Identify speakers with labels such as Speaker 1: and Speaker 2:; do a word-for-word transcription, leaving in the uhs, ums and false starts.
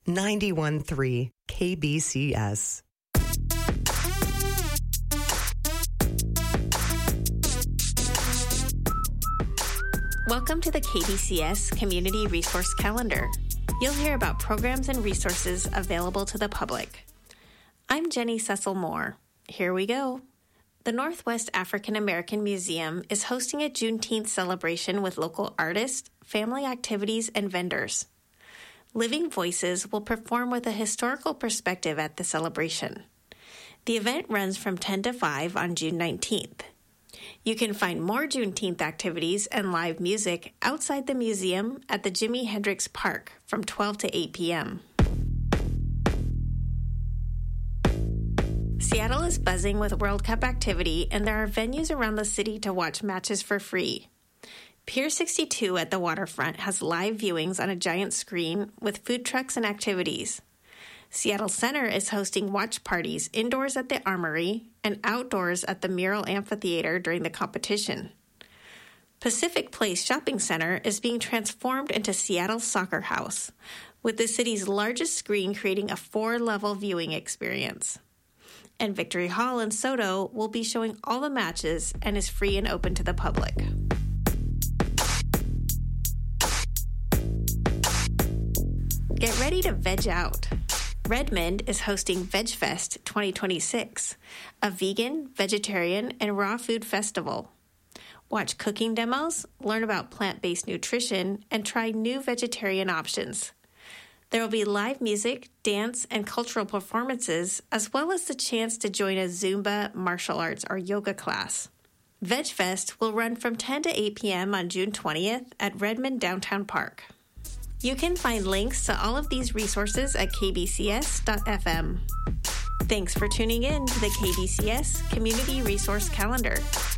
Speaker 1: ninety-one point three K B C S.
Speaker 2: Welcome to the K B C S Community Resource Calendar. You'll hear about programs and resources available to the public. I'm Jenny Cecil Moore. Here we go. The Northwest African American Museum is hosting a Juneteenth celebration with local artists, family activities, and vendors. Living Voices will perform with a historical perspective at the celebration. The event runs from ten to five on June nineteenth. You can find more Juneteenth activities and live music outside the museum at the Jimi Hendrix Park from twelve to eight p.m. Seattle is buzzing with World Cup activity, and there are venues around the city to watch matches for free. Pier sixty-two at the waterfront has live viewings on a giant screen with food trucks and activities. Seattle Center is hosting watch parties indoors at the Armory and outdoors at the Mural Amphitheater during the competition. Pacific Place Shopping Center is being transformed into Seattle Soccer House, with the city's largest screen creating a four-level viewing experience. And Victory Hall in SoDo will be showing all the matches and is free and open to the public. Get ready to veg out. Redmond is hosting VegFest twenty twenty-six, a vegan, vegetarian, and raw food festival. Watch cooking demos, learn about plant-based nutrition, and try new vegetarian options. There will be live music, dance, and cultural performances, as well as the chance to join a Zumba, martial arts, or yoga class. VegFest will run from ten to eight p.m. on June twentieth at Redmond Downtown Park. You can find links to all of these resources at k b c s dot f m. Thanks for tuning in to the K B C S Community Resource Calendar.